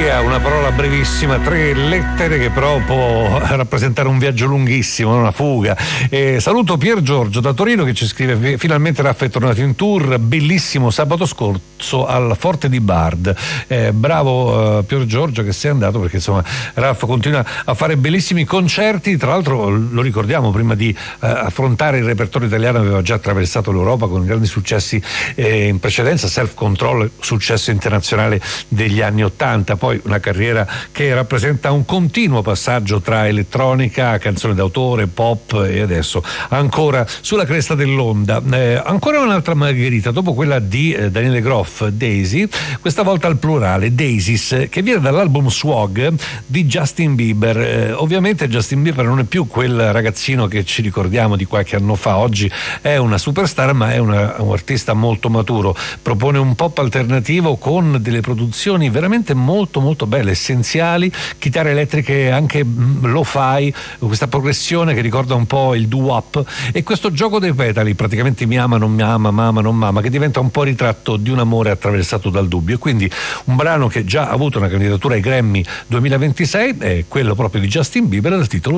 fuga, una parola brevissima, 3 lettere che però può rappresentare un viaggio lunghissimo, una fuga. Saluto Pier Giorgio da Torino che ci scrive: finalmente Raffa è tornato in tour, bellissimo sabato scorso al Forte di Bard. Bravo Pier Giorgio che sei andato, perché insomma Raffa continua a fare bellissimi concerti. Tra l'altro lo ricordiamo, prima di affrontare il repertorio italiano aveva già attraversato l'Europa con grandi successi in precedenza, Self Control, successo internazionale degli anni '80, poi una carriera che rappresenta un continuo passaggio tra elettronica, canzone d'autore, pop e adesso ancora sulla cresta dell'onda. Ancora un'altra Margherita, dopo quella di Daniele Groff, Daisy, questa volta al plurale, Daisies, che viene dall'album Swag di Justin Bieber. Ovviamente Justin Bieber non è più quel ragazzino che ci ricordiamo di qualche anno fa, oggi è una superstar, ma è un artista molto maturo, propone un pop alternativo con delle produzioni veramente molto molto belle, essenziali, chitarre elettriche anche lo-fi, questa progressione che ricorda un po' il doo-wop e questo gioco dei petali, praticamente mi ama, non mi ama, mama, non mama, che diventa un po' ritratto di un amore attraversato dal dubbio. E quindi un brano che già ha avuto una candidatura ai Grammy 2026 è quello proprio di Justin Bieber dal titolo